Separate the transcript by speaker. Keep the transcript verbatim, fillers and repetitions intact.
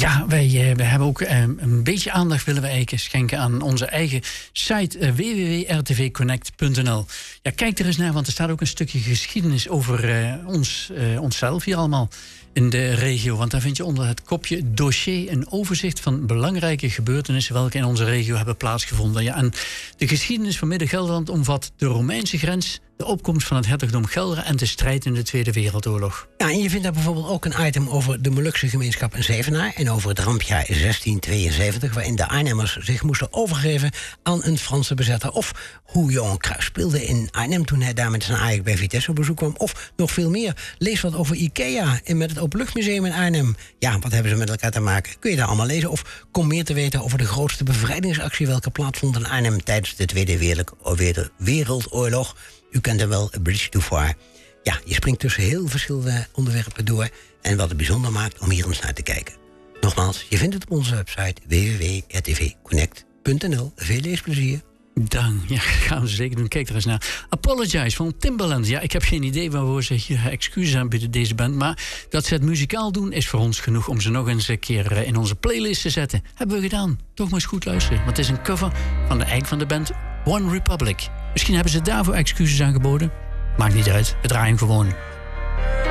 Speaker 1: Ja, wij, uh, wij hebben ook uh, een beetje aandacht willen we eigenlijk schenken aan onze eigen site uh, w w w punt r t v connect punt n l. Ja, kijk er eens naar, want er staat ook een stukje geschiedenis over uh, ons, uh, onszelf hier allemaal in de regio. Want daar vind je onder het kopje dossier een overzicht van belangrijke gebeurtenissen welke in onze regio hebben plaatsgevonden. Ja, en de geschiedenis van Midden-Gelderland omvat de Romeinse grens, de opkomst van het hertogdom Gelre en de strijd in de Tweede Wereldoorlog.
Speaker 2: Ja, en je vindt daar bijvoorbeeld ook een item over de Molukse gemeenschap in Zevenaar en over het rampjaar zestien tweeënzeventig, waarin de Arnhemmers zich moesten overgeven aan een Franse bezetter. Of hoe Johan Cruijff speelde in Arnhem toen hij daar met zijn Ajax bij Vitesse op bezoek kwam. Of nog veel meer. Lees wat over IKEA en met het Openluchtmuseum in Arnhem. Ja, wat hebben ze met elkaar te maken? Kun je daar allemaal lezen? Of kom meer te weten over de grootste bevrijdingsactie welke plaatsvond in Arnhem tijdens de Tweede Wereldoorlog. U kent hem wel, Bridge Too Far. Ja, je springt tussen heel verschillende onderwerpen door. En wat het bijzonder maakt om hier eens naar te kijken. Nogmaals, je vindt het op onze website w w w punt r t v connect punt n l. Veel leesplezier.
Speaker 1: Dank, ja, gaan we zeker doen. Kijk er eens naar. Apologize van Timbaland. Ja, ik heb geen idee waarvoor ze hier excuses aanbieden, deze band. Maar dat ze het muzikaal doen is voor ons genoeg om ze nog eens een keer in onze playlist te zetten. Hebben we gedaan. Toch maar eens goed luisteren. Want het is een cover van de eind van de band One Republic. Misschien hebben ze daarvoor excuses aangeboden. Maakt niet uit. We draaien hem gewoon.